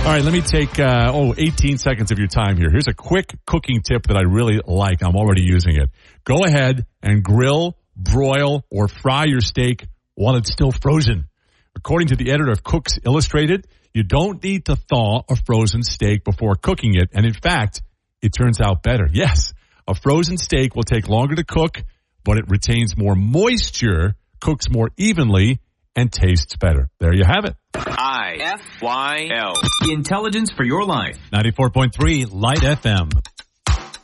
All right, let me take 18 seconds of your time here. Here's a quick cooking tip that I really like. I'm already using it. Go ahead and grill, broil, or fry your steak while it's still frozen. According to the editor of Cooks Illustrated, you don't need to thaw a frozen steak before cooking it, and in fact, it turns out better. Yes, a frozen steak will take longer to cook, but it retains more moisture, cooks more evenly, and tastes better. There you have it. IFYL. Intelligence for your life. 94.3 Light FM.